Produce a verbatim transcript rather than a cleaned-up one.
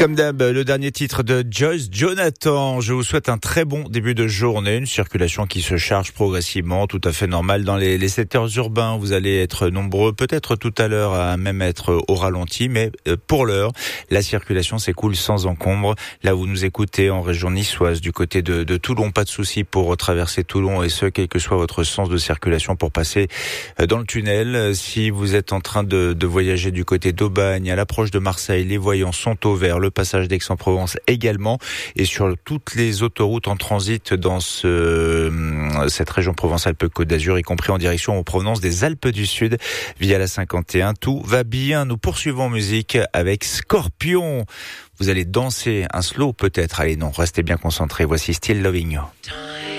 Comme d'hab, le dernier titre de Joyce Jonathan. Je vous souhaite un très bon début de journée, une circulation qui se charge progressivement, tout à fait normale dans les, les secteurs urbains. Vous allez être nombreux, peut-être tout à l'heure à même être au ralenti, mais pour l'heure, la circulation s'écoule sans encombre. Là où vous nous écoutez en région niçoise, du côté de, de Toulon, pas de souci pour traverser Toulon et ce, quel que soit votre sens de circulation pour passer dans le tunnel. Si vous êtes en train de, de voyager du côté d'Aubagne, à l'approche de Marseille, les voyants sont au vert. Le passage d'Aix-en-Provence également, et sur toutes les autoroutes en transit dans ce, cette région Provence-Alpes-Côte d'Azur, y compris en direction en provenance des Alpes du Sud via la cinquante et un. Tout va bien. Nous poursuivons en musique avec Scorpion. Vous allez danser un slow peut-être. Allez non, restez bien concentrés. Voici Still Loving You.